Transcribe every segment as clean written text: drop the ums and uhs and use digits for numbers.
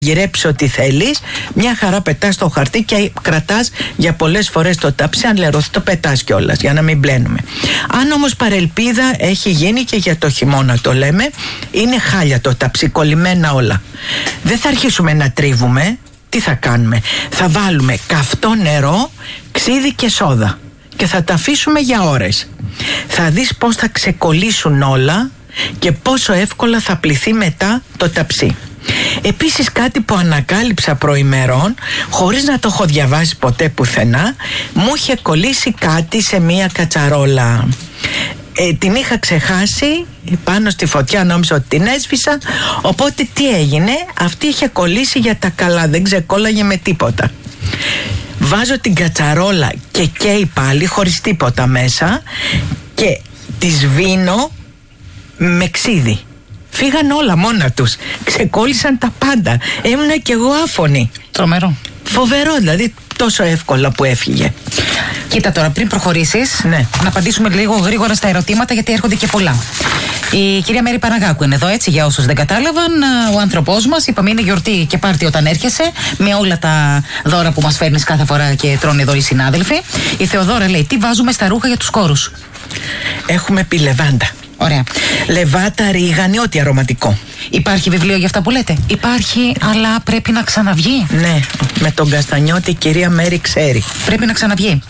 Γυρέψει ό,τι θέλεις, μια χαρά πετάς το χαρτί και κρατάς για πολλές φορές το ταψί. Αν λερωθεί το πετάς κιόλας για να μην μπλένουμε. Αν όμως παρελπίδα έχει γίνει, και για το χειμώνα το λέμε, είναι χάλια το ταψί, κολλημένα όλα. Δεν θα αρχίσουμε να τρίβουμε. Τι θα κάνουμε? Θα βάλουμε καυτό νερό, ξύδι και σόδα και θα τα αφήσουμε για ώρες. Θα δεις πως θα ξεκολλήσουν όλα και πόσο εύκολα θα πλυθεί μετά το ταψί. Επίσης, κάτι που ανακάλυψα προημερών, χωρίς να το έχω διαβάσει ποτέ πουθενά, μου είχε κολλήσει κάτι σε μία κατσαρόλα. Την είχα ξεχάσει πάνω στη φωτιά, νόμιζα ότι την έσβησα. Οπότε τι έγινε? Αυτή είχε κολλήσει για τα καλά, δεν ξεκόλλαγε με τίποτα. Βάζω την κατσαρόλα και καίει πάλι χωρίς τίποτα μέσα και τη σβήνω με ξύδι. Φύγαν όλα μόνα τους. Ξεκόλλησαν τα πάντα. Έμεινα κι εγώ άφωνη. Τρομερό. Φοβερό, δηλαδή, τόσο εύκολα που έφυγε. Κοίτα τώρα, πριν προχωρήσεις, ναι, να απαντήσουμε λίγο γρήγορα στα ερωτήματα, γιατί έρχονται και πολλά. Η κυρία Μέρη Παναγάκου είναι εδώ, έτσι, για όσους δεν κατάλαβαν. Ο άνθρωπός μας, είπαμε, είναι γιορτή και πάρτι όταν έρχεσαι, με όλα τα δώρα που μας φέρνεις κάθε φορά και τρώνε εδώ οι συνάδελφοι. Η Θεοδόρα λέει: τι βάζουμε στα ρούχα για τους κόρους? Έχουμε πει λεβάντα. Ωραία. Λεβάτα, ρίγανη, ό,τι αρωματικό. Υπάρχει βιβλίο για αυτά που λέτε? Υπάρχει, αλλά πρέπει να ξαναβγεί. Ναι, με τον Καστανιώτη η κυρία Μέρη ξέρει. Πρέπει να ξαναβγεί.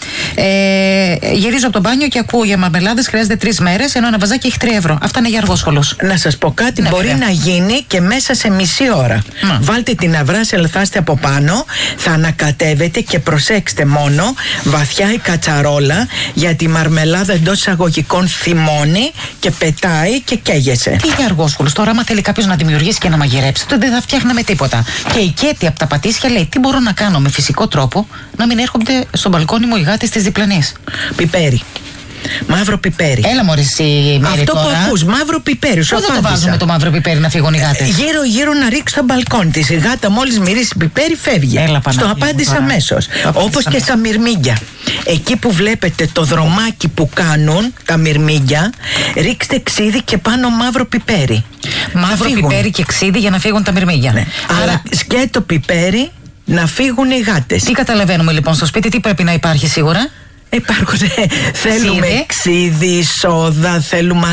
Γυρίζω από το μπάνιο και ακούω για μαρμελάδες χρειάζεται 3 μέρες, ενώ ένα βαζάκι έχει 3 ευρώ. Αυτά είναι για αργόσχολους. Να σας πω κάτι, ναι, μπορεί βέβαια να γίνει και μέσα σε μισή ώρα. Βάλτε την αυρά, σε ελθάστε από πάνω, θα ανακατεύετε και προσέξτε μόνο βαθιά η κατσαρόλα, γιατί η μαρμελάδα εντός εισαγωγικών θυμώνει και πετάει και καίγεσαι. Τι για αργόσχολους? Τώρα, άμα θέλει κάποιος να δημιουργήσει και να μαγειρέψει, τότε δεν θα φτιάχναμε τίποτα. Και η Κέτη από τα Πατήσια λέει: τι μπορώ να κάνω με φυσικό τρόπο να μην έρχονται στο μπαλκόνι μου οι γάτες της διπλανής? Πιπέρι. Μαύρο πιπέρι. Έλα μωρέ εσύ, Μέρη, αυτό τώρα. που ακούς, μαύρο πιπέρι. Πού θα το βάζουμε το μαύρο πιπέρι να φύγουν οι γάτες? Γύρω-γύρω να ρίξει το μπαλκόνι της. Η γάτα μόλις μυρίσει πιπέρι φεύγει. Έλα, στο απάντησα αμέσως. Όπως και στα μυρμήγκια. Εκεί που βλέπετε το δρομάκι που κάνουν τα μυρμήγκια, ρίξτε ξύδι και πάνω μαύρο πιπέρι. Μαύρο πιπέρι και ξύδι για να φύγουν τα μυρμήγκια. Ναι. Αλλά σκέτο πιπέρι να φύγουν οι γάτες. Τι καταλαβαίνουμε λοιπόν στο σπίτι, τι πρέπει να υπάρχει σίγουρα? Υπάρχουν, θέλουμε ξύδι, σόδα, θέλουμε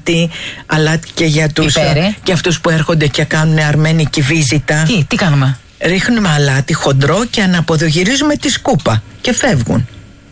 αλάτι και για τους και αυτούς που έρχονται και κάνουν αρμένικη βίζιτα. Τι κάνουμε? Ρίχνουμε αλάτι χοντρό και αναποδογυρίζουμε τη σκούπα και φεύγουν.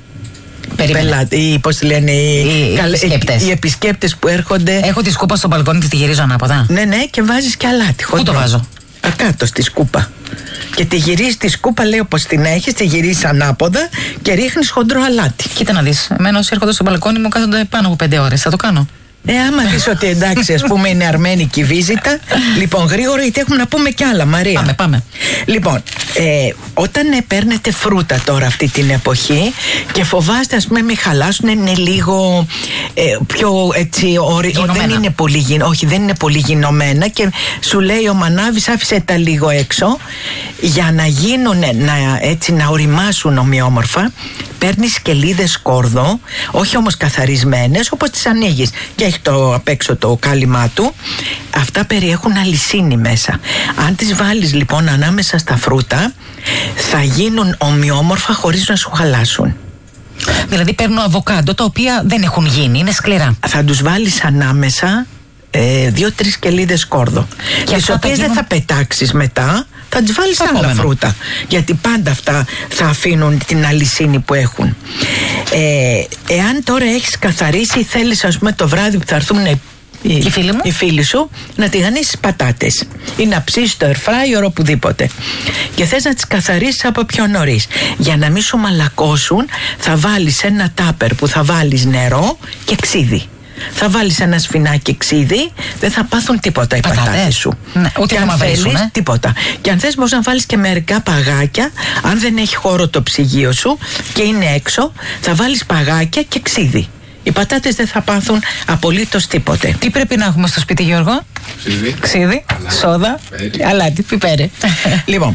Πώς λένε οι επισκέπτες που έρχονται. Έχω τη σκούπα στο μπαλκόνι και τη γυρίζω ανάποδα. Ναι, και βάζεις και αλάτι χοντρό. Πού το βάζω? Κάτω στη σκούπα. Και τη γυρίζεις τη σκούπα, λέει όπως την έχεις, τη γυρίζεις ανάποδα και ρίχνεις χοντρό αλάτι. Κοίτα να δεις, εμένα όσοι έρχονται στο μπαλκόνι μου κάθονται πάνω από 5 ώρες. Θα το κάνω. Άμα δεις ότι εντάξει, ας πούμε, είναι αρμένικη βίζιτα. Λοιπόν, γρήγορα, γιατί έχουμε να πούμε κι άλλα, Μαρία. Πάμε. Λοιπόν, όταν παίρνετε φρούτα τώρα αυτή την εποχή και φοβάστε, ας πούμε, μην χαλάσουν, είναι λίγο πιο έτσι, δεν είναι πολύ δεν είναι πολύ γινωμένα και σου λέει ο μανάβης άφησε τα λίγο έξω για να γίνουν, να οριμάσουν ομοιόμορφα. Παίρνεις σκελίδες σκόρδο, όχι όμως καθαρισμένες, όπως τις ανοίγεις και έχει το απ' έξω το κάλυμά του. Αυτά περιέχουν αλυσίνη μέσα. Αν τις βάλεις λοιπόν ανάμεσα στα φρούτα, θα γίνουν ομοιόμορφα χωρίς να σου χαλάσουν. Δηλαδή παίρνω αβοκάντο, τα οποία δεν έχουν γίνει, είναι σκληρά. Θα τους βάλεις ανάμεσα 2-3 σκελίδες σκόρδο, τις οποίες δεν θα πετάξεις μετά. Θα τις βάλεις άλλα φρούτα, γιατί πάντα αυτά θα αφήνουν την αλυσίνη που έχουν. Εάν τώρα έχεις καθαρίσει, θέλεις, ας πούμε, το βράδυ που θα έρθουν οι φίλοι σου, να τηγανίσεις πατάτες ή να ψήσεις το air fryer οπουδήποτε και θες να τις καθαρίσεις από πιο νωρίς, για να μην σου μαλακώσουν, θα βάλεις ένα τάπερ που θα βάλεις νερό και ξύδι. Θα βάλεις ένα σφινάκι ξύδι, δεν θα πάθουν τίποτα οι πατάτες σου. Ναι, ούτε αν θέλεις, τίποτα. Και αν θες, μπορείς να βάλεις και μερικά παγάκια. Αν δεν έχει χώρο το ψυγείο σου και είναι έξω, θα βάλεις παγάκια και ξύδι. Οι πατάτες δεν θα πάθουν απολύτως τίποτε. Τι πρέπει να έχουμε στο σπίτι, Γιώργο? Ξύδι, σόδα, αλάτι, πιπέρι. Λοιπόν,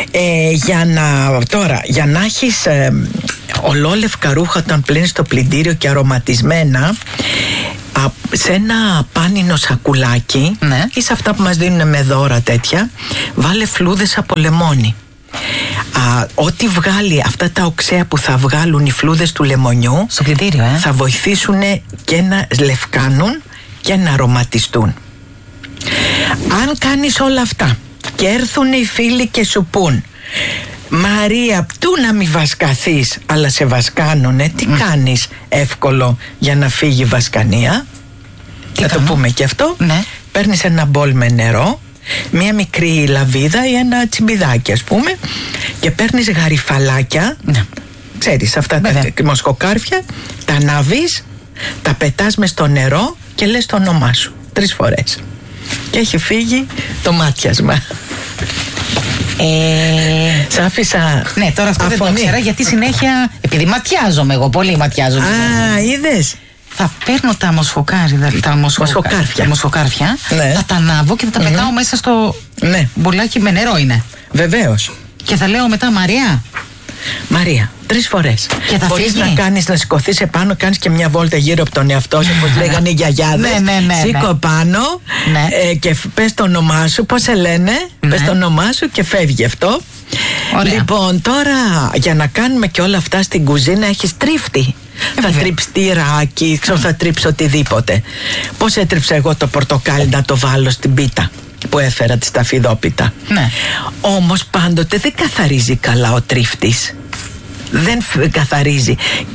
για να έχεις ολόλευκα ρούχα όταν πλένεις στο πλυντήριο και αρωματισμένα, σε ένα πάνινο σακουλάκι, ναι, ή σε αυτά που μας δίνουν με δώρα τέτοια, βάλε φλούδες από λεμόνι. Ό,τι βγάλει, αυτά τα οξέα που θα βγάλουν οι φλούδες του λεμονιού, στο κλειδίριο, θα βοηθήσουν και να λευκάνουν και να αρωματιστούν. Αν κάνεις όλα αυτά και έρθουν οι φίλοι και σου πούν, Μαρία, πού να μην βασκαθείς, αλλά σε βασκάνουνε, τι κάνεις εύκολο για να φύγει η βασκανία? Θα το πούμε και αυτό. Ναι. Παίρνεις ένα μπολ με νερό, μία μικρή λαβίδα ή ένα τσιμπιδάκι ας πούμε, και παίρνεις γαριφαλάκια, ναι, ξέρεις αυτά τα μοσχοκάρφια, τα ανάβεις, τα πετάς μες στο νερό και λες το όνομά σου 3 φορές και έχει φύγει το μάτιασμα. Σ' άφησα. Ναι, τώρα αυτό δεν το ήξερα, γιατί συνέχεια, επειδή ματιάζομαι εγώ, πολύ ματιάζομαι. Είδες. Θα παίρνω τα μοσχοκάρφια, ναι, θα τα ανάβω και θα τα πετάω μέσα στο μπολάκι με νερό είναι. Βεβαίως. Και θα λέω μετά Μαρία, 3 φορές. Μπορείς να κάνεις, να σηκωθείς επάνω, κάνεις και μια βόλτα γύρω από τον εαυτό σου, όπως λέγανε οι γιαγιάδες. Σήκω επάνω και πες το όνομά σου, πώς σε λένε, πες το όνομά σου και φεύγει αυτό. Ωραία. Λοιπόν, τώρα για να κάνουμε και όλα αυτά στην κουζίνα έχεις τρίφτη. Θα τρίψει τυράκι, θα τρίψει οτιδήποτε. Πώς έτριψα εγώ το πορτοκάλι να το βάλω στην πίτα που έφερα τη σταφυδόπιτα. Ναι. Όμως πάντοτε δεν καθαρίζει καλά ο τρίφτης. Δεν καθαρίζει.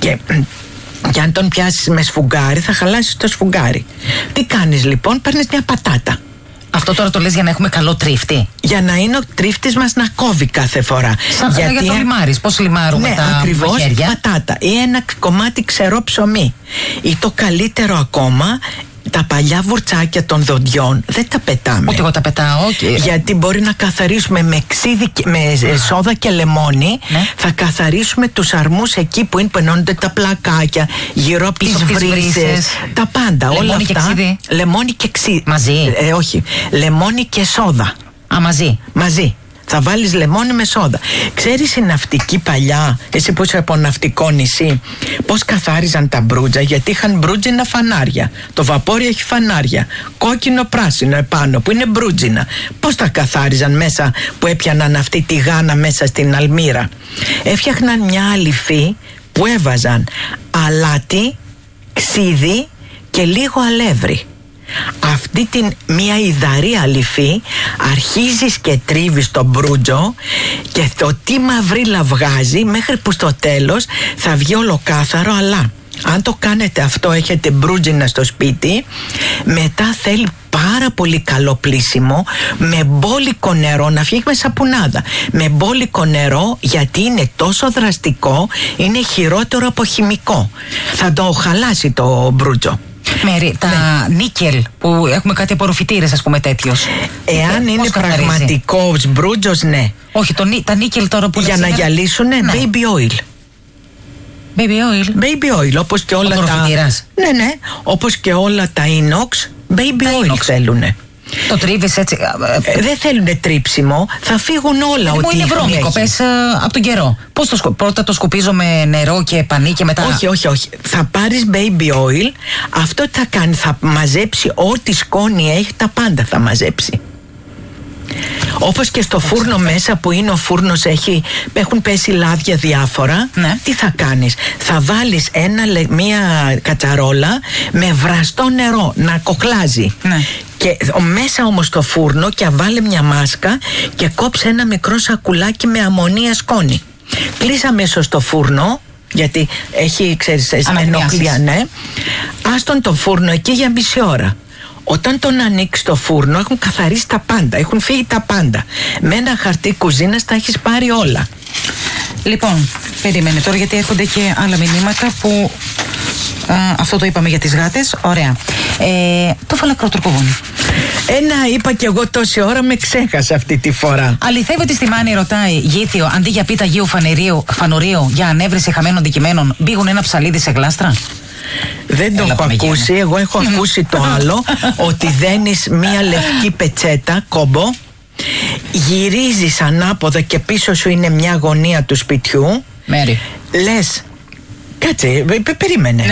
Και αν τον πιάσεις με σφουγγάρι θα χαλάσεις το σφουγγάρι. Τι κάνεις λοιπόν? Παίρνεις μια πατάτα. Αυτό τώρα το λες για να έχουμε καλό τρίφτη? Για να είναι ο τρίφτης μας να κόβει κάθε φορά. Σαν για το λιμάρις, πώς λιμάρουμε τα ακριβώς, μαχαίρια. Πατάτα ή ένα κομμάτι ξερό ψωμί. Ή το καλύτερο ακόμα, τα παλιά βουρτσάκια των δοντιών δεν τα πετάμε. Ούτε εγώ τα πετάω. Γιατί μπορεί να καθαρίσουμε με ξύδι, με σόδα και λεμόνι. Ναι. Θα καθαρίσουμε τους αρμούς εκεί που ενώνονται τα πλακάκια, γύρω από τις βρύσες. Τα πάντα. Λεμόνι όλα και αυτά. Ξύδι. Λεμόνι και ξύδι. Μαζί. Όχι. Λεμόνι και σόδα. Μαζί. Θα βάλεις λεμόνι με σόδα. Ξέρεις οι ναυτικοί παλιά, εσύ που είσαι από ναυτικό νησί, πώς καθάριζαν τα μπρούτζα? Γιατί είχαν μπρούτζινα φανάρια. Το βαπόρι έχει φανάρια. Κόκκινο πράσινο επάνω που είναι μπρούτζινα. Πώς τα καθάριζαν μέσα που έπιαναν αυτή τη γάνα μέσα στην αλμύρα? Έφτιαχναν μια αληφή που έβαζαν αλάτι, ξύδι και λίγο αλεύρι. Αυτή την μια υδαρή αληφή αρχίζεις και τρίβεις το μπρούτζο και το τι μαυρίλα βγάζει μέχρι που στο τέλος θα βγει ολοκάθαρο. Αλλά αν το κάνετε αυτό, έχετε μπρούτζινα στο σπίτι, μετά θέλει πάρα πολύ καλό πλύσιμο με μπόλικο νερό, να φύγει με σαπουνάδα, με μπόλικο νερό, γιατί είναι τόσο δραστικό, είναι χειρότερο από χημικό, θα το χαλάσει το μπρούτζο. Μέρη, τα νίκελ που έχουμε κάτι απορροφητήρες, ας πούμε, τέτοιος. Εάν είναι πραγματικός μπρούτζος, ναι. Όχι, τα νίκελ τώρα που για να γυαλίσουνε, ναι. Baby oil. Baby oil, όπως και όλα τα. Ναι, όπως και όλα τα inox, baby oil θέλουνε. Το τρίβεις έτσι. Δεν θέλουν τρίψιμο, θα φύγουν όλα. Ό,τι είναι βρώμικο, πες από τον καιρό. Πώς πρώτα το σκουπίζω με νερό και πανί και μετά. Όχι. Θα πάρεις baby oil, αυτό τι θα κάνει? Θα μαζέψει ό,τι σκόνη έχει, τα πάντα θα μαζέψει. Όπως και στο φούρνο μέσα που είναι ο φούρνος, έχουν πέσει λάδια διάφορα. Ναι. Τι θα κάνεις? Θα βάλεις μία κατσαρόλα με βραστό νερό να κοκλάζει. Ναι. Και μέσα όμως στο φούρνο και βάλε μια μάσκα και κόψε ένα μικρό σακουλάκι με αμμονία σκόνη. Κλείσα μέσα στο φούρνο, γιατί έχει, ξέρεις, ενοχλία, ναι. Άστον το φούρνο εκεί για μισή ώρα. Όταν τον ανοίξει το φούρνο, έχουν καθαρίσει τα πάντα, έχουν φύγει τα πάντα. Με ένα χαρτί κουζίνας τα έχεις πάρει όλα. Λοιπόν, περίμενε τώρα, γιατί έρχονται και άλλα μηνύματα που. Αυτό το είπαμε για τις γάτες. Ωραία. Το φαλακρό τουρκοβούνι. Είπα κι εγώ τόση ώρα, με ξέχασα αυτή τη φορά. Αληθεύει ότι στη Μάνη, ρωτάει, γήθιο, αντί για πίτα Αγίου Φανουρίου για ανέβρεση χαμένων αντικειμένων, μπήγουν ένα ψαλίδι σε γλάστρα? Δεν το έχω ακούσει. Εγώ έχω ακούσει το άλλο, ότι δένεις μία λευκή πετσέτα, κόμπο, γυρίζεις ανάποδα και πίσω σου είναι μια γωνία του σπιτιού. Μέρη. Λες, κάτσε, περίμενε. Ναι.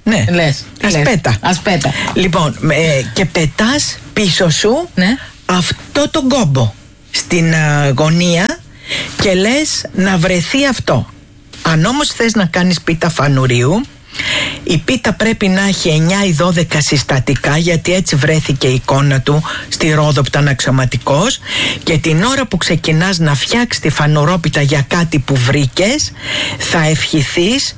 Ναι, ασπέτα. Λοιπόν, και πετάς πίσω σου αυτό το κόμπο στην γωνία και λες να βρεθεί αυτό. Αν όμως θες να κάνεις πίτα φανουρίου, η πίτα πρέπει να έχει 9 ή 12 συστατικά, γιατί έτσι βρέθηκε η εικόνα του στη Ρόδο που ήταν αξιωματικός, και την ώρα που ξεκινάς να φτιάξεις τη φανουρόπιτα για κάτι που βρήκες, θα ευχηθείς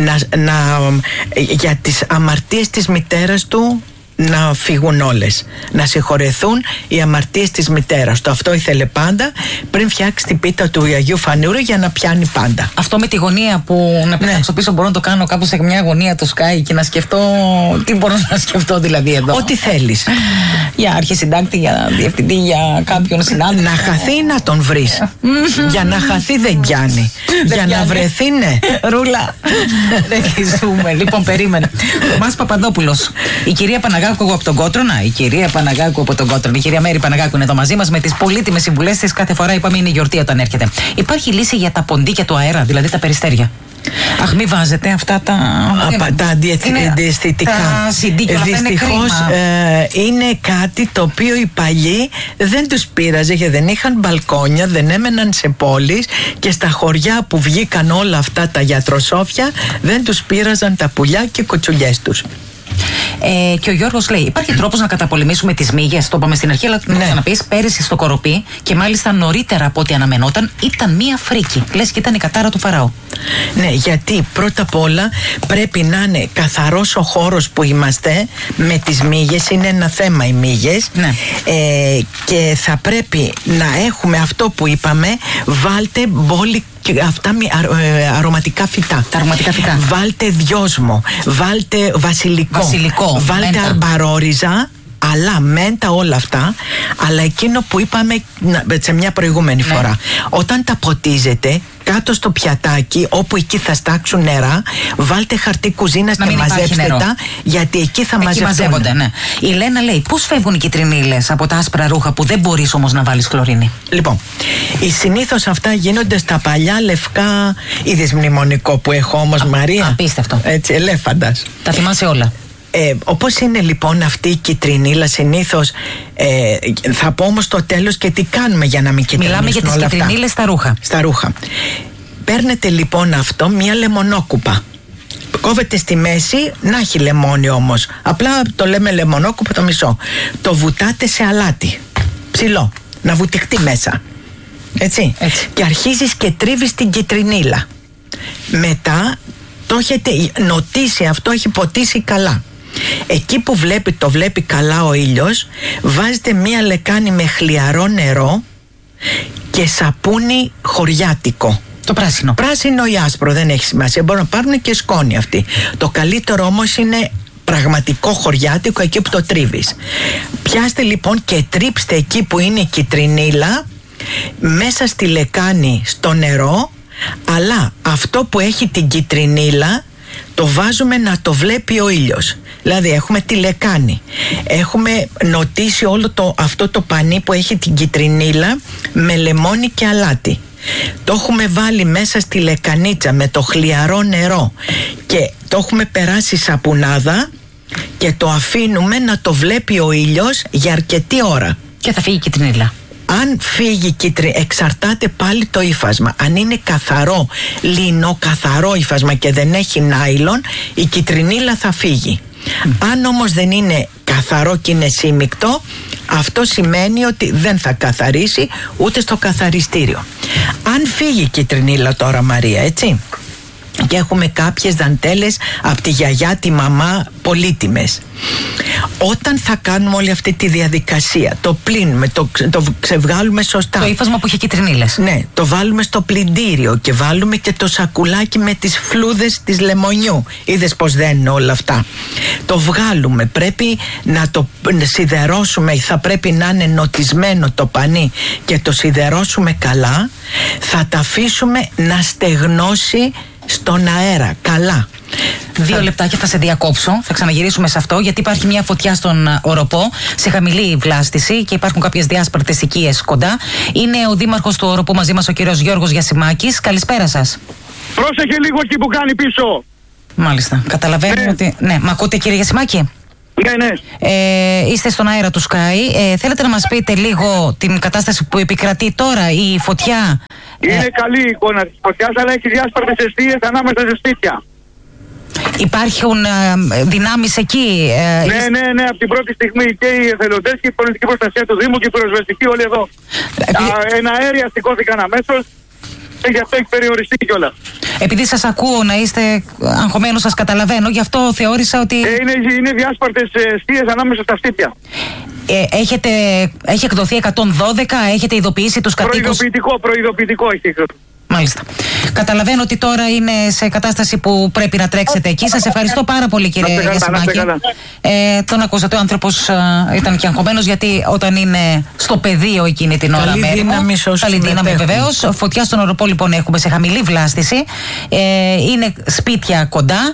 για τις αμαρτίες της μητέρας του να φύγουν όλες, να συγχωρεθούν οι αμαρτίες της μητέρας του. Αυτό ήθελε πάντα πριν φτιάξει την πίτα του Αγίου Φανουρίου, για να πιάνει πάντα. Αυτό με τη γωνία που να πετάξω πίσω, μπορώ να το κάνω κάπου σε μια γωνία του Sky και να σκεφτώ. Τι μπορώ να σκεφτώ δηλαδή εδώ? Ό,τι θέλεις. Για αρχισυντάκτη, για διευθυντή, για κάποιον συνάδελφο. Να χαθεί να τον βρεις. Για να χαθεί δεν πιάνει. Για να βρεθεί, ναι. Ρούλα. Δεν τη ζούμε. Λοιπόν, περίμενε. Μας Παπαδόπουλος. Η κυρία Παναγάκου από τον Κότρονα. Η κυρία Παναγάκου από τον Κότρονα. Η κυρία Μέρη Παναγάκου είναι εδώ μαζί μας με τις πολύτιμες συμβουλές της. Κάθε φορά είπαμε είναι η γιορτή όταν έρχεται. Υπάρχει λύση για τα ποντίκια του αέρα, δηλαδή τα περιστέρια? Αχ, μη βάζετε αυτά τα αντιαισθητικά. Δυστυχώς είναι κάτι το οποίο οι παλιοί δεν τους πείραζε, γιατί δεν είχαν μπαλκόνια, δεν έμεναν σε πόλεις, και στα χωριά που βγήκαν όλα αυτά τα γιατροσόφια δεν τους πείραζαν τα πουλιά και οι κοτσουλιές τους. Και ο Γιώργος λέει: υπάρχει τρόπος να καταπολεμήσουμε τις μύγες? Το είπαμε στην αρχή, αλλά να πεις, πέρυσι στο Κοροπή, και μάλιστα νωρίτερα από ό,τι αναμενόταν, ήταν μία φρίκη. Λες και ήταν η κατάρα του Φαραώ. Ναι, γιατί πρώτα απ' όλα πρέπει να είναι καθαρός ο χώρος που είμαστε με τις μύγες. Είναι ένα θέμα οι μύγες. Ναι. Και θα πρέπει να έχουμε αυτό που είπαμε. Βάλτε μπόλικ και αυτά αρωματικά φυτά. Τα αρωματικά φυτά. Βάλτε δυόσμο, βάλτε βασιλικό, βάλτε μέντα, αρμπαρόριζα, αλλά μέντα, όλα αυτά. Αλλά εκείνο που είπαμε σε μια προηγούμενη φορά, όταν τα ποτίζετε κάτω στο πιατάκι, όπου εκεί θα στάξουν νερά, βάλτε χαρτί κουζίνας και μαζέψτε τα, γιατί εκεί θα μαζεύονται. Ναι. Η Λένα λέει: πώς φεύγουν οι κιτρινίλες από τα άσπρα ρούχα που δεν μπορείς όμως να βάλεις χλωρίνη? Λοιπόν, συνήθως αυτά γίνονται στα παλιά λευκά. Είδες μνημονικό που έχω όμως, Μαρία? Απίστευτο. Έτσι, ελέφαντας. Τα θυμάσαι όλα. Όπως είναι λοιπόν αυτή η κιτρινίλα, συνήθως θα πω όμως στο τέλος και τι κάνουμε για να μην κιτρινίσουν. Μιλάμε για τις κιτρινίλες στα ρούχα. Στα ρούχα. Παίρνετε λοιπόν αυτό, μια λεμονόκουπα. Κόβετε στη μέση, να έχει λεμόνι όμως. Απλά το λέμε λεμονόκουπα το μισό. Το βουτάτε σε αλάτι ψηλό, να βουτυχτεί μέσα. Έτσι. Και αρχίζεις και τρίβεις την κιτρινίλα. Μετά το έχετε νοτήσει αυτό, έχει ποτίσει καλά. Εκεί που το βλέπει καλά ο ήλιος, βάζετε μία λεκάνη με χλιαρό νερό και σαπούνι χωριάτικο. Το πράσινο. Πράσινο ή άσπρο, δεν έχει σημασία. Μπορούν να πάρουν και σκόνη αυτοί. Το καλύτερο όμως είναι πραγματικό χωριάτικο, εκεί που το τρίβεις. Πιάστε λοιπόν και τρίψτε εκεί που είναι η κιτρινίλα μέσα στη λεκάνη στο νερό, αλλά αυτό που έχει την κιτρινίλα το βάζουμε να το βλέπει ο ήλιος. Δηλαδή έχουμε τη λεκάνη, έχουμε νοτήσει όλο αυτό το πανί που έχει την κιτρινίλα με λεμόνι και αλάτι. Το έχουμε βάλει μέσα στη λεκανίτσα με το χλιαρό νερό και το έχουμε περάσει σαπουνάδα και το αφήνουμε να το βλέπει ο ήλιος για αρκετή ώρα. Και θα φύγει η κιτρινίλα. Αν φύγει εξαρτάται πάλι το ύφασμα. Αν είναι καθαρό λίνο, καθαρό ύφασμα και δεν έχει νάιλον, η κιτρινίλα θα φύγει. Αν όμως δεν είναι καθαρό και είναι σύμμικτο, αυτό σημαίνει ότι δεν θα καθαρίσει ούτε στο καθαριστήριο. Αν φύγει η κιτρινίλα τώρα, Μαρία, έτσι, και έχουμε κάποιες δαντέλες από τη γιαγιά, τη μαμά, πολύτιμες. Όταν θα κάνουμε όλη αυτή τη διαδικασία, το πλύνουμε, το ξεβγάλουμε σωστά. Το ύφασμα που έχει κιτρινίλες. Ναι, το βάλουμε στο πλυντήριο και βάλουμε και το σακουλάκι με τις φλούδες της λεμονιού. Είδες πως δεν είναι όλα αυτά. Το βγάλουμε, πρέπει να το σιδερώσουμε, θα πρέπει να είναι νοτισμένο το πανί και το σιδερώσουμε καλά. Θα τα αφήσουμε να στεγνώσει στον αέρα, καλά. 2 λεπτάκια θα σε διακόψω. Θα ξαναγυρίσουμε σε αυτό, γιατί υπάρχει μια φωτιά στον Οροπό σε χαμηλή βλάστηση και υπάρχουν κάποιες διάσπαρτες οικίες κοντά. Είναι ο δήμαρχος του Οροπού μαζί μας, ο κύριος Γιώργος Γιασημάκης. Καλησπέρα σας. Πρόσεχε λίγο εκεί που κάνει πίσω. Μάλιστα. Καταλαβαίνω ότι. Ναι, μ' ακούτε, κύριε Γεσιμάκη? Ναι. Είστε στον αέρα του Sky. Θέλετε να μας πείτε λίγο την κατάσταση που επικρατεί τώρα, η φωτιά? Είναι καλή η εικόνα της φωτιάς, αλλά έχει διάσπαρτες αιστείες ανάμεσα σε σπίτια. Υπάρχουν δυνάμεις εκεί? Ναι, από την πρώτη στιγμή και οι εθελοντές και η πολιτική προστασία του Δήμου και οι πυροσβεστικοί όλοι εδώ. Εναέρια σηκώθηκαν αμέσως και γι' αυτό έχει περιοριστεί κιόλας. Επειδή σας ακούω να είστε αγχωμένος, σας καταλαβαίνω, γι' αυτό θεώρησα ότι... Είναι διάσπαρτες αιστείες ανάμεσα στα σπίτια. Έχει εκδοθεί 112, έχετε ειδοποιήσει τους κατοίκους? Προειδοποιητικό έχει εκδοθεί. Μάλιστα. Καταλαβαίνω ότι τώρα είναι σε κατάσταση που πρέπει να τρέξετε εκεί. Σας ευχαριστώ πάρα πολύ, κύριε Γεσιμάκη. Τον ακούσατε, ο άνθρωπος ήταν και αγχωμένος, γιατί όταν είναι στο πεδίο εκείνη την ώρα, καλή δύναμη βεβαίως. Φωτιά στον Οροπό λοιπόν έχουμε σε χαμηλή βλάστηση. Είναι σπίτια κοντά.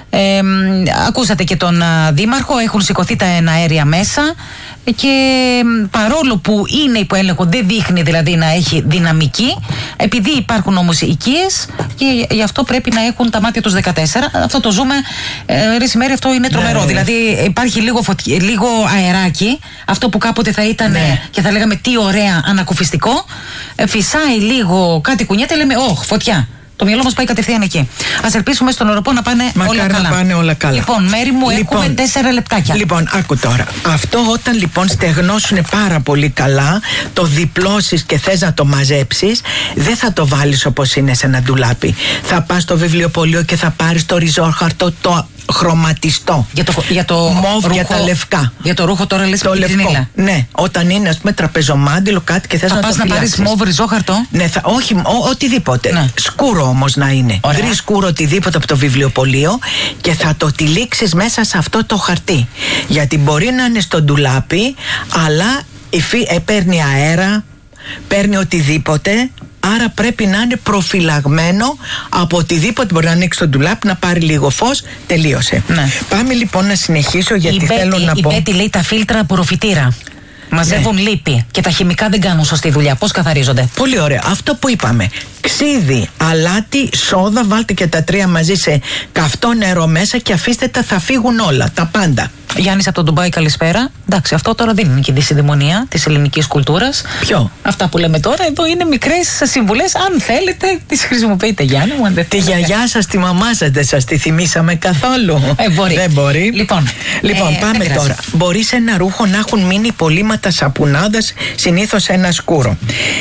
Ακούσατε και τον Δήμαρχο, έχουν σηκωθεί τα εναέρια μέσα και παρόλο που είναι υπό έλεγχο, δεν δείχνει δηλαδή να έχει δυναμική, επειδή υπάρχουν όμως οικίες και γι' αυτό πρέπει να έχουν τα μάτια τους 14. Αυτό το ζούμε σήμερα, αυτό είναι τρομερό. Δηλαδή υπάρχει λίγο αεράκι, αυτό που κάποτε θα ήταν και θα λέγαμε τι ωραία ανακουφιστικό, φυσάει λίγο, κάτι κουνιέται, λέμε φωτιά. Το μυαλό μας πάει κατευθείαν εκεί. Ας ελπίσουμε στον Οροπό να πάνε όλα καλά. Να πάνε όλα καλά. Λοιπόν, Μέρη μου, έχουμε 4 λεπτάκια. Λοιπόν, άκου τώρα. Αυτό όταν λοιπόν στεγνώσουν πάρα πολύ καλά, το διπλώσεις και θες να το μαζέψεις, δεν θα το βάλεις όπως είναι σε ένα ντουλάπι. Θα πας στο βιβλιοπωλείο και θα πάρεις το ριζόχαρτο, το χρωματιστό. Για το μοβ, ρούχο, για τα λευκά. Για το ρούχο τώρα λες το λευκό. Ναι, όταν είναι ας πούμε τραπεζομάντιλο κάτι και θες να το φυλάξεις. Θα πας να πάρεις μοβ ριζόχαρτο? Ναι, όχι, οτιδήποτε. Ναι. Σκούρο όμως να είναι. Γκρι σκούρο, οτιδήποτε από το βιβλιοπωλείο, και θα το τυλίξεις μέσα σε αυτό το χαρτί. Γιατί μπορεί να είναι στο ντουλάπι, αλλά παίρνει αέρα, παίρνει οτιδήποτε. Άρα πρέπει να είναι προφυλαγμένο από οτιδήποτε μπορεί να ανοίξει το ντουλάπι, να πάρει λίγο φως, τελείωσε. Ναι. Πάμε λοιπόν να συνεχίσω, γιατί θέλω να πω. Η Μπέτη λέει τα φίλτρα απορροφητήρα μαζεύουν λίπη και τα χημικά δεν κάνουν σωστή δουλειά. Πώς καθαρίζονται? Πολύ ωραία. Αυτό που είπαμε. Ξύδι, αλάτι, σόδα, βάλτε και τα 3 μαζί σε καυτό νερό μέσα και αφήστε τα, θα φύγουν όλα, τα πάντα. Γιάννης από τον Ντουμπάι, καλησπέρα. Εντάξει, αυτό τώρα δεν είναι και τη συνδαιμονία της ελληνικής κουλτούρας. Ποιο? Αυτά που λέμε τώρα εδώ είναι μικρές συμβουλές. Αν θέλετε, τις χρησιμοποιείτε, Γιάννη μου. Τη γιαγιά σας, τη μαμά σας, δεν σας τη θυμήσαμε καθόλου? Μπορεί. Δεν μπορεί. Λοιπόν, πάμε τώρα. Μπορεί σε ένα ρούχο να έχουν μείνει υπολείμματα σαπουνάδας, συνήθως ένα σκούρο.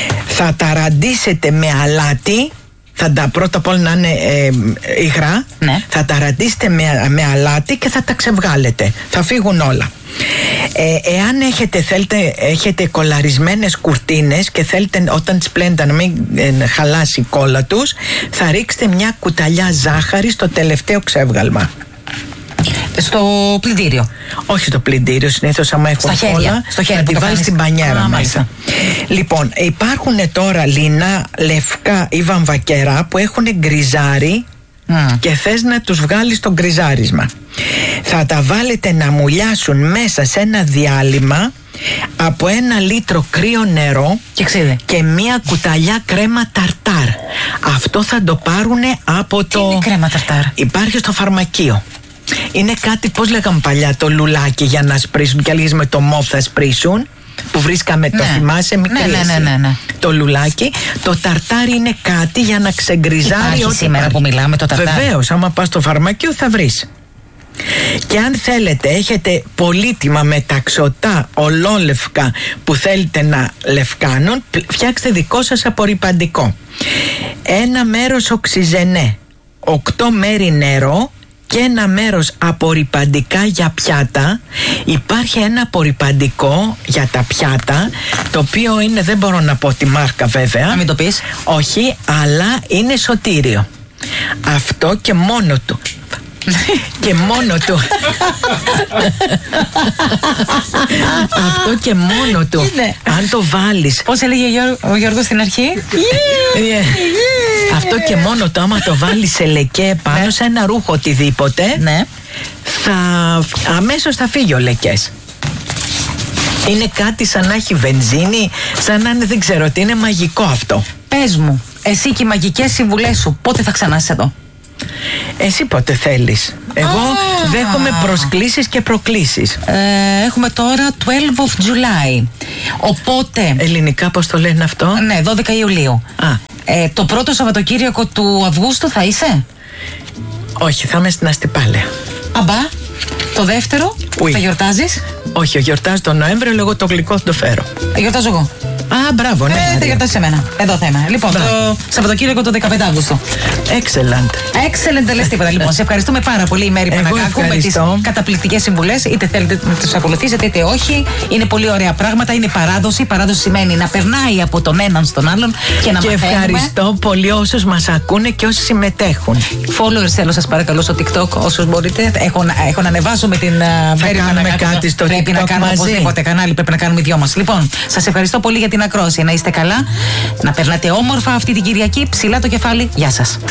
Θα τα ραντίσετε με αλάτι. Πρώτα απ' όλα να είναι υγρά. Ναι. Θα τα ραντίσετε με αλάτι και θα τα ξεβγάλετε. Θα φύγουν όλα. Εάν έχετε κολλαρισμένες κουρτίνες και θέλετε όταν τις πλένετε να μην χαλάσει η κόλλα τους, θα ρίξετε μια κουταλιά ζάχαρη στο τελευταίο ξεύγαλμα. Στο πλυντήριο? Όχι στο πλυντήριο, συνήθως άμα έχουν κόλλα θα τη βάλεις στην μπανιέρα μέσα. Λοιπόν, υπάρχουν τώρα λινά, λευκά ή βαμβακερά που έχουν γκριζάρι και θες να τους βγάλεις το γκριζάρισμα. Θα τα βάλετε να μουλιάσουν μέσα σε ένα διάλειμμα από 1 λίτρο κρύο νερό και 1 κουταλιά κρέμα ταρτάρ. Αυτό θα το πάρουν από Τι είναι κρέμα ταρτάρ? Υπάρχει στο φαρμακείο. Είναι κάτι, πώς λέγαμε παλιά, το λουλάκι για να σπρίσουν, και λίγες με το μόφ θα σπρίσουν, που βρίσκαμε, το θυμάσαι, μικρή. Ναι. Το λουλάκι. Το ταρτάρι είναι κάτι για να ξεγκριζάρει. Υπάρχει σήμερα που μιλάμε το ταρτάρι? Βεβαίως, άμα πας στο φαρμακείο θα βρεις. Και αν θέλετε, έχετε πολύτιμα μεταξωτά ολόλευκα που θέλετε να λευκάνουν, φτιάξτε δικό σας απορρυπαντικό. 1 μέρος οξυζενέ, 8 μέρη νερό και 1 μέρος απορρυπαντικά για πιάτα. Υπάρχει ένα απορρυπαντικό για τα πιάτα, το οποίο είναι, δεν μπορώ να πω τη μάρκα βέβαια. Να μην το πεις. Όχι, αλλά είναι σωτήριο. Αυτό και μόνο του. Και μόνο του. Αυτό και μόνο του. Αν το βάλεις. Πώς έλεγε ο Γιώργος στην αρχή? Αυτό και μόνο το, άμα το βάλεις σε λεκέ πάνω σε ένα ρούχο οτιδήποτε, αμέσως θα φύγει ο λεκές. Είναι κάτι σαν να έχει βενζίνη, σαν να είναι, δεν ξέρω τι, είναι μαγικό αυτό. Πες μου, εσύ και οι μαγικές συμβουλές σου, πότε θα ξανάσεις εδώ? Εσύ πότε θέλεις? Εγώ δέχομαι προσκλήσεις και προκλήσεις. Έχουμε τώρα 12 of July. Οπότε. Ελληνικά πώς το λένε αυτό? Ναι, 12 Ιουλίου. Το πρώτο Σαββατοκύριακο του Αυγούστου θα είσαι? Όχι, θα είμαι στην Αστυπάλαια. Αμπά. Το δεύτερο, θα γιορτάζεις? Όχι, γιορτάζω τον Νοέμβριο, εγώ το γλυκό θα το φέρω. Γιορτάζω εγώ. Μπράβο, ναι. Θα γιορτάσει σε μένα. Εδώ θα είμαι. Λοιπόν, το Σαββατοκύριακο το 15 Αύγουστο. Excellent. Δεν λες τίποτα. Λοιπόν, σε ευχαριστούμε πάρα πολύ η Μέρη Παναγάκου με τις καταπληκτικές συμβουλές. Είτε θέλετε να τις ακολουθήσετε, είτε όχι. Είναι πολύ ωραία πράγματα. Είναι παράδοση. Παράδοση σημαίνει να περνάει από τον έναν στον άλλον και να μαθαίνουμε. Και ευχαριστώ πολύ όσους μας ακούνε και όσοι συμμετέχουν. Followers θέλω, σας παρακαλώ, στο TikTok όσους μπορείτε. Έχω να ανεβάσω με την Μέρη Παναγάκου. Κάτι στο πρέπει TikTok να κάνουμε μαζί. οπωσδήποτε κανάλι. Πρέπει να κάνουμε οι δυο μας. Λοιπόν, σας ευχαριστώ πολύ για την ακρόαση. Να είστε καλά. Να περνάτε όμορφα αυτή την Κυριακή. Ψηλά το κεφάλι. Γεια σας.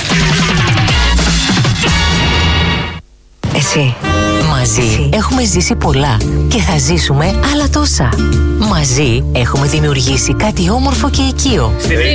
Εσύ. Μαζί έχουμε ζήσει πολλά και θα ζήσουμε άλλα τόσα. Μαζί έχουμε δημιουργήσει κάτι όμορφο και οικείο.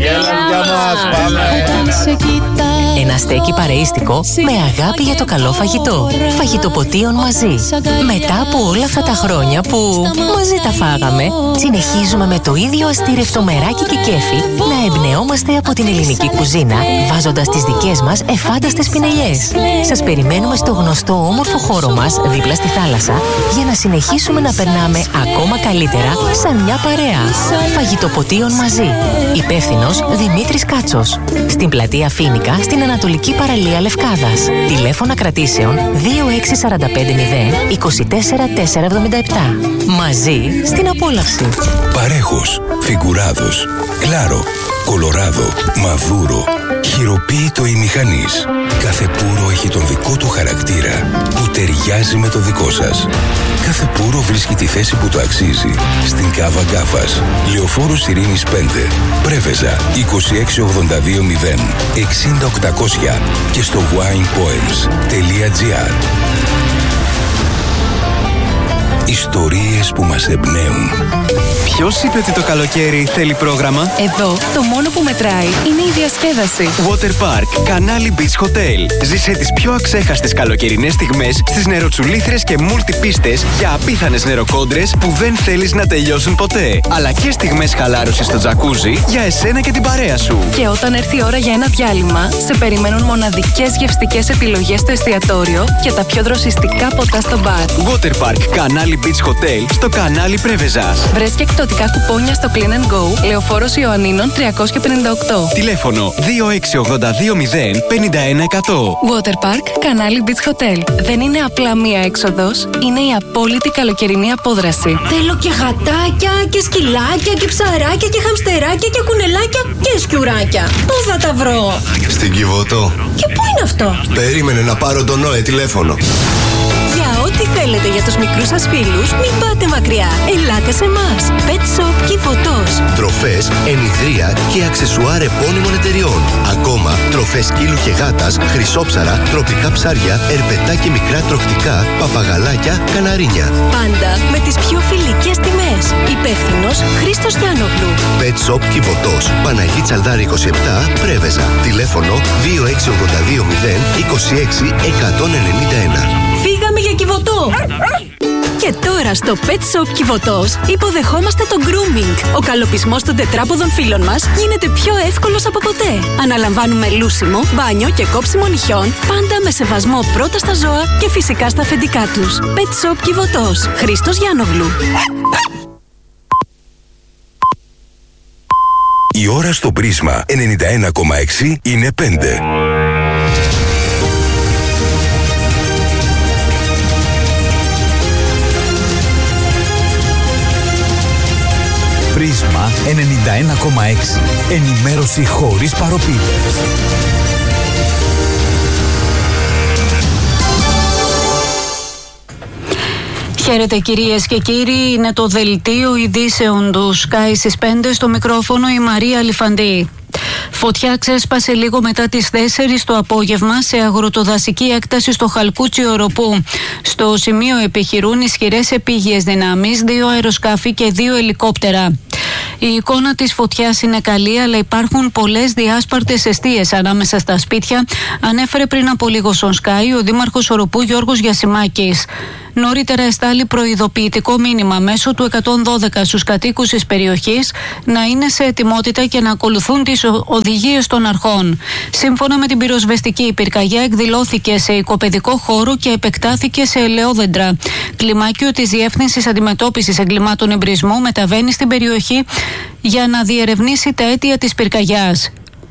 Ένα στέκι παρεΐστικο με αγάπη για το καλό φαγητό. Φαγητοποτίων μαζί. Μετά από όλα αυτά τα χρόνια που μαζί τα φάγαμε, συνεχίζουμε με το ίδιο αστήρευτο μεράκι και κέφι να εμπνεόμαστε από την ελληνική κουζίνα, βάζοντας τις δικές μας εφάνταστες πινελιές. Σας περιμένουμε στο γνωστό όμορφο χώρο μας δίπλα στη θάλασσα για να συνεχίσουμε να περνάμε ακόμα καλύτερα σαν μια παρέα. Φαγητοποτίων μαζί. Υπεύθυνος Δημήτρης Κάτσος. Στην πλατεία Φοίνικα, στην Ανατολική Παραλία Λευκάδας. Τηλέφωνα κρατήσεων 26450 24477. Μαζί στην απόλαυση. Παρέχος, Φιγκουράδος, Κλάρο, Κολοράδο, Μαδούρο, χειροποίητο ημιχανής. Κάθε πούρο έχει τον δικό του χαρακτήρα που ταιριάζει με το δικό σας. Κάθε πούρο βρίσκει τη θέση που το αξίζει. Στην Κάβα Γκάφας, Λεωφόρος Ειρήνης 5, Πρέβεζα 26820 60800 και στο winepoems.gr. Ιστορίες που μας εμπνέουν. Ποιος είπε ότι το καλοκαίρι θέλει πρόγραμμα? Εδώ το μόνο που μετράει είναι η διασκέδαση. Water Park, Κανάλι Beach Hotel. Ζήσε τις πιο αξέχαστες καλοκαιρινές στιγμές στις νεροτσουλήθρες και μουλτιπίστες για απίθανες νεροκόντρες που δεν θέλεις να τελειώσουν ποτέ. Αλλά και στιγμές χαλάρωσης στο τζακούζι για εσένα και την παρέα σου. Και όταν έρθει η ώρα για ένα διάλειμμα, σε περιμένουν μοναδικές γευστικές επιλογές στο εστιατόριο και τα πιο δροσιστικά ποτά στο μπαρ. Water Park, Κανάλι Beach Hotel στο Κανάλι Πρέβεζας. Βρες και εκπτωτικά κουπόνια στο Clean & Go, Λεωφόρος Ιωαννίνων 358. Τηλέφωνο 26820 51100. Water Park, Κανάλι Beach Hotel. Δεν είναι απλά μία έξοδος, είναι η απόλυτη καλοκαιρινή απόδραση. Θέλω και γατάκια και σκυλάκια και ψαράκια και χαμστεράκια και κουνελάκια και σκιουράκια. Πού θα τα βρω? Στην Κιβωτό. Και πού είναι αυτό? Περίμενε να πάρω τον Νόε τηλέφωνο. Για ό,τι θέλετε για τους μικρούς σας φίλους, μην πάτε μακριά. Ελάτε σε εμάς. Pet Shop Κιβωτός. Τροφές, ενιδρία και αξεσουάρ επώνυμων εταιριών. Ακόμα, τροφές σκύλου και γάτας, χρυσόψαρα, τροπικά ψάρια, ερπετά και μικρά τροχτικά, παπαγαλάκια, καναρίνια. Πάντα με τις πιο φιλικές τιμές. Υπεύθυνος Χρήστος Γιάννογλου. Pet Shop Κιβωτός. Παναγή Τσαλδάρη 27, Πρέβεζα. Τηλέφωνο 26820 26 191. Φύγαμε για Κιβωτό! Και τώρα στο Pet Shop Κιβωτός υποδεχόμαστε το grooming. Ο καλοπισμός των τετράποδων φύλων μας γίνεται πιο εύκολος από ποτέ. Αναλαμβάνουμε λούσιμο, μπάνιο και κόψιμο νυχιών, πάντα με σεβασμό πρώτα στα ζώα και φυσικά στα αφεντικά τους. Pet Shop Κιβωτός. Χρήστος Γιάννογλου. Η ώρα στο Πρίσμα 91,6 είναι 5. Πρίσμα 91,6. Ενημέρωση χωρίς παροπίδες. Χαίρετε κυρίες και κύριοι, είναι το δελτίο ειδήσεων του Sky στις 5, στο μικρόφωνο η Μαρία Λιφαντή. Φωτιά ξέσπασε λίγο μετά τις 4 το απόγευμα σε αγροτοδασική έκταση στο Χαλκούτσι Οροπού. Στο σημείο επιχειρούν ισχυρές επίγειες δυνάμεις, 2 αεροσκάφη και 2 ελικόπτερα. Η εικόνα της φωτιάς είναι καλή, αλλά υπάρχουν πολλές διάσπαρτες εστίες ανάμεσα στα σπίτια, ανέφερε πριν από λίγο στον Sky ο Δήμαρχος Οροπού Γιώργος Γιασημάκης. Νωρίτερα εστάλει προειδοποιητικό μήνυμα μέσω του 112 στους κατοίκους της περιοχής να είναι σε ετοιμότητα και να ακολουθούν τις οδηγίες των αρχών. Σύμφωνα με την πυροσβεστική, η πυρκαγιά εκδηλώθηκε σε οικοπαιδικό χώρο και επεκτάθηκε σε ελαιόδεντρα. Κλιμάκιο της Διεύθυνσης Αντιμετώπισης Εγκλημάτων Εμπρισμού μεταβαίνει στην περιοχή για να διερευνήσει τα αίτια της πυρκαγιάς.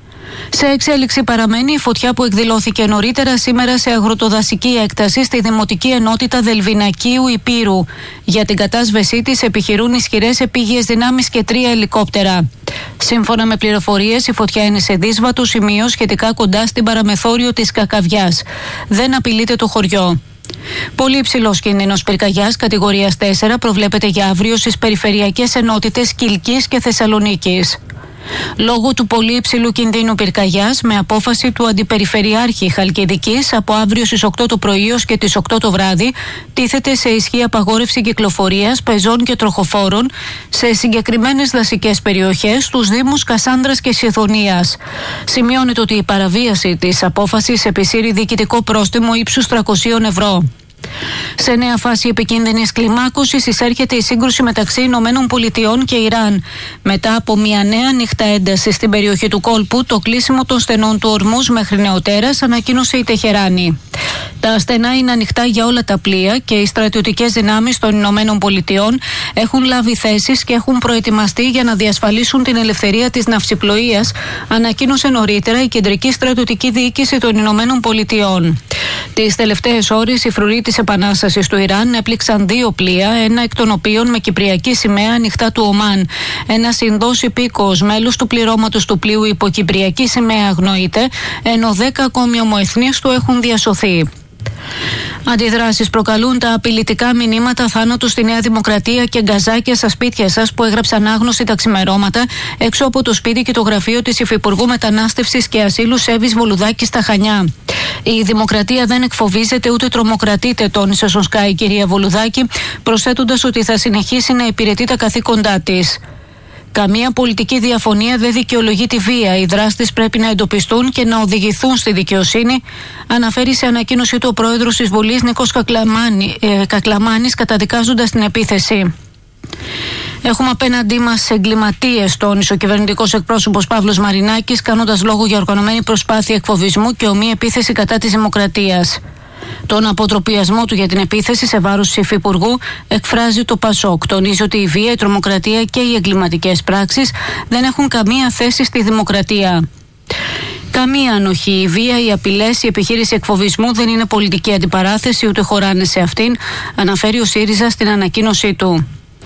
Σε εξέλιξη παραμένει η φωτιά που εκδηλώθηκε νωρίτερα σήμερα σε αγροτοδασική έκταση στη Δημοτική Ενότητα Δελβινακίου Υπήρου. Για την κατάσβεσή της επιχειρούν ισχυρές επίγειες δυνάμεις και 3 ελικόπτερα. Σύμφωνα με πληροφορίες, η φωτιά είναι σε δύσβατο σημείο σχετικά κοντά στην παραμεθόριο της Κακαβιάς. Δεν απειλείται το χωριό. Πολύ υψηλός κίνδυνος πυρκαγιάς κατηγορίας 4 προβλέπεται για αύριο στις περιφερειακές ενότητες Κιλκής και Θεσσαλονίκης. Λόγω του πολύ υψηλού κινδύνου πυρκαγιάς, με απόφαση του Αντιπεριφερειάρχη Χαλκιδικής, από αύριο στις 8 το πρωί ως και τις 8 το βράδυ, τίθεται σε ισχύ απαγόρευση κυκλοφορίας πεζών και τροχοφόρων σε συγκεκριμένες δασικές περιοχές στους Δήμους Κασάνδρας και Σιδωνίας. Σημειώνεται ότι η παραβίαση της απόφασης επισύρει διοικητικό πρόστιμο ύψους 300 ευρώ. Σε νέα φάση επικίνδυνης κλιμάκωσης εισέρχεται η σύγκρουση μεταξύ Ηνωμένων Πολιτειών και Ιράν. Μετά από μια νέα νύχτα ένταση στην περιοχή του κόλπου, το κλείσιμο των στενών του Ορμούζ μέχρι νεοτέρας, ανακοίνωσε η Τεχεράνη. Τα στενά είναι ανοιχτά για όλα τα πλοία και οι στρατιωτικές δυνάμεις των Ηνωμένων Πολιτειών έχουν λάβει θέσεις και έχουν προετοιμαστεί για να διασφαλίσουν την ελευθερία της ναυσιπλοείας, ανακοίνωσε νωρίτερα η Κεντρική Στρατιωτική Διοίκηση των Ηνωμένων Πολιτειών. Τις τελευταίες ώρες, οι φρουροί της Επανάστασης του Ιράν έπληξαν 2 πλοία, ένα εκ των οποίων με κυπριακή σημαία ανοιχτά του Ομάν. Ένας Ινδός υπήκοος, μέλος του πληρώματος του πλοίου υπό κυπριακή σημαία, αγνοείται, ενώ 10 ακόμη ομοεθνείς του έχουν διασωθεί. Αντιδράσεις προκαλούν τα απειλητικά μηνύματα θάνατου στη Νέα Δημοκρατία και γκαζάκια στα σπίτια σας που έγραψαν άγνωστοι τα ξημερώματα έξω από το σπίτι και το γραφείο της Υφυπουργού Μετανάστευσης και Ασύλου Σέβης Βολουδάκη στα Χανιά. Η Δημοκρατία δεν εκφοβίζεται ούτε τρομοκρατείται, τόνισε στον Sky η κυρία Βολουδάκη, προσθέτοντας ότι θα συνεχίσει να υπηρετεί τα καθήκοντά της. Καμία πολιτική διαφωνία δεν δικαιολογεί τη βία. Οι δράστες πρέπει να εντοπιστούν και να οδηγηθούν στη δικαιοσύνη, αναφέρει σε ανακοίνωση του ο πρόεδρος της Βουλής Νίκος Κακλαμάνης, καταδικάζοντας την επίθεση. Έχουμε απέναντί μας εγκληματίες, τόνισε ο κυβερνητικός εκπρόσωπος Παύλος Μαρινάκης, κάνοντας λόγο για οργανωμένη προσπάθεια εκφοβισμού και ομή επίθεση κατά της δημοκρατίας. Τον αποτροπιασμό του για την επίθεση σε βάρος της Υφυπουργού εκφράζει το ΠΑΣΟΚ. Τονίζει ότι η βία, η τρομοκρατία και οι εγκληματικές πράξεις δεν έχουν καμία θέση στη δημοκρατία. Καμία ανοχή, η βία, οι απειλές, η επιχείρηση εκφοβισμού δεν είναι πολιτική αντιπαράθεση, ούτε χωράνε σε αυτήν, αναφέρει ο ΣΥΡΙΖΑ στην ανακοίνωσή του.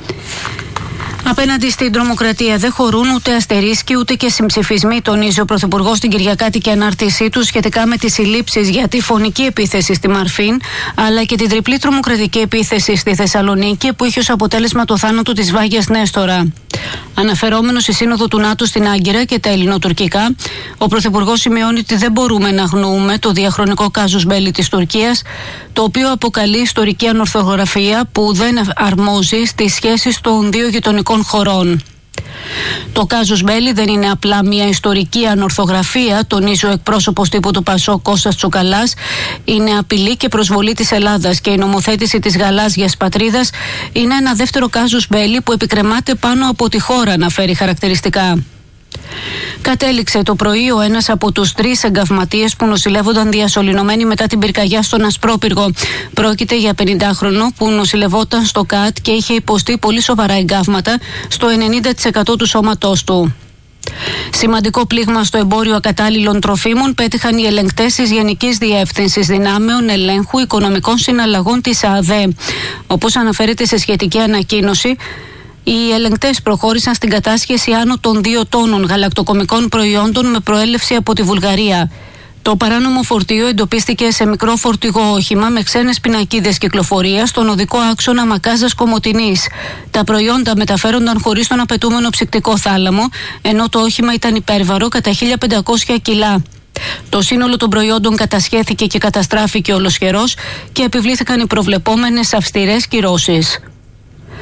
Απέναντι στην τρομοκρατία δεν χωρούν ούτε αστερίσκοι ούτε και συμψηφισμοί, τονίζει ο Πρωθυπουργός στην Κυριακάτικη ανάρτησή του σχετικά με τις συλλήψεις για τη φωνική επίθεση στη Μαρφίν, αλλά και την τριπλή τρομοκρατική επίθεση στη Θεσσαλονίκη που είχε ως αποτέλεσμα το θάνατο της Βάγιας Νέστορα. Αναφερόμενος στη Σύνοδο του ΝΑΤΟ στην Άγκυρα και τα ελληνοτουρκικά, ο Πρωθυπουργός σημειώνει ότι δεν μπορούμε να αγνοούμε το διαχρονικό κάζους μπέλι της Τουρκίας, το οποίο αποκαλεί ιστορική ανορθογραφία που δεν αρμόζει στις σχέσεις των δύο γειτονικών χωρών. Το κάζους μπέλι δεν είναι απλά μια ιστορική ανορθογραφία, τονίζει ο εκπρόσωπος τύπου του ΠΑΣΟΚ Κώστας Τσουκαλάς, είναι απειλή και προσβολή της Ελλάδας και η νομοθέτηση της γαλάζιας πατρίδας είναι ένα δεύτερο κάζους μπέλι που επικρεμάται πάνω από τη χώρα, αναφέρει χαρακτηριστικά. Κατέληξε το πρωί ο ένας από τους 3 εγκαυματίες που νοσηλεύονταν διασωληνωμένοι μετά την πυρκαγιά στον Ασπρόπυργο. Πρόκειται για 50χρονο που νοσηλευόταν στο ΚΑΤ και είχε υποστεί πολύ σοβαρά εγκαύματα στο 90% του σώματός του. Σημαντικό πλήγμα στο εμπόριο ακατάλληλων τροφίμων πέτυχαν οι ελεγκτές της Γενικής Διεύθυνσης Δυνάμεων Ελέγχου Οικονομικών Συναλλαγών της ΑΔΕ. Όπως αναφέρεται σε σχετική ανακοίνωση, οι ελεγκτές προχώρησαν στην κατάσχεση άνω των 2 τόνων γαλακτοκομικών προϊόντων με προέλευση από τη Βουλγαρία. Το παράνομο φορτίο εντοπίστηκε σε μικρό φορτηγό όχημα με ξένες πινακίδες κυκλοφορίας στον οδικό άξονα Μακάζας Κομοτηνής. Τα προϊόντα μεταφέρονταν χωρίς τον απαιτούμενο ψυκτικό θάλαμο, ενώ το όχημα ήταν υπέρβαρο κατά 1.500 κιλά. Το σύνολο των προϊόντων κατασχέθηκε και καταστράφηκε ολοσχερός και επιβλήθηκαν οι προβλεπόμενες αυστηρές κυρώσεις.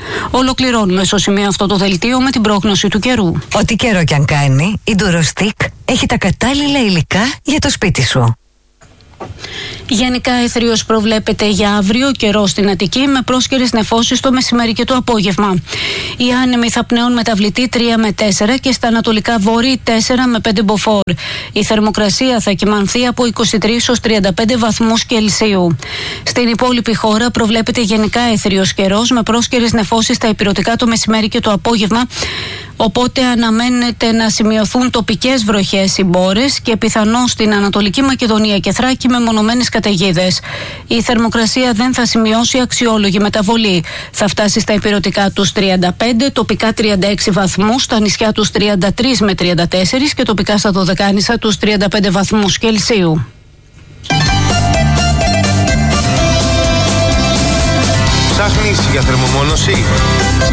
Ολοκληρώνουμε στο σημείο αυτό το δελτίο με την πρόγνωση του καιρού. Ό,τι καιρό κι αν κάνει, η Durostec έχει τα κατάλληλα υλικά για το σπίτι σου. Γενικά αίθριος προβλέπεται για αύριο, καιρό στην Αττική με πρόσκαιρες νεφώσεις το μεσημέρι και το απόγευμα. Οι άνεμοι θα πνέουν μεταβλητή 3 με 4 και στα ανατολικά βόρειοι 4 με 5 μποφόρ. Η θερμοκρασία θα κυμανθεί από 23 έως 35 βαθμούς Κελσίου. Στην υπόλοιπη χώρα προβλέπεται γενικά αίθριος καιρός με πρόσκαιρες νεφώσεις στα ηπειρωτικά το μεσημέρι και το απόγευμα. Οπότε αναμένεται να σημειωθούν τοπικές βροχές ή μπόρες και πιθανώς στην Ανατολική Μακεδονία και Θράκη με μονομένες καταιγίδες. Η θερμοκρασία δεν θα σημειώσει αξιόλογη μεταβολή. Θα φτάσει στα ηπειρωτικά τους 35, τοπικά 36 βαθμούς, στα νησιά τους 33 με 34 και τοπικά στα Δωδεκάνησα τους 35 βαθμούς Κελσίου. Ψάχνεις για θερμομόνωση?